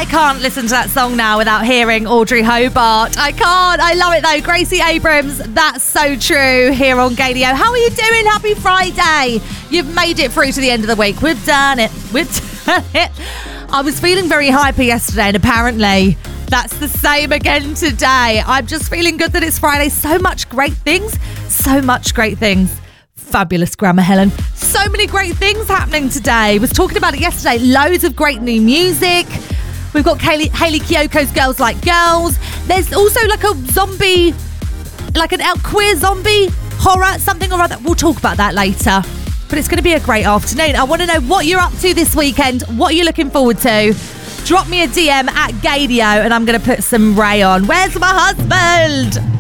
I can't listen to that song now without hearing Audrey Hobart. I can't. I love it though. Gracie Abrams, that's so true here on Gadio. How are you doing? Happy Friday. You've made it through to the end of the week. We've done it. I was feeling very hyper yesterday and apparently that's the same again today. I'm just feeling good that it's Friday. So much great things. Fabulous grammar, Helen. So many great things happening today. Was talking about it yesterday. Loads of great new music. We've got Hayley Kiyoko's Girls Like Girls. There's also like a zombie, like an queer zombie horror, something or other. We'll talk about that later. But it's going to be a great afternoon. I want to know what you're up to this weekend. What are you looking forward to? Drop me a DM at Gadio and I'm going to put some Ray on. Where's my husband?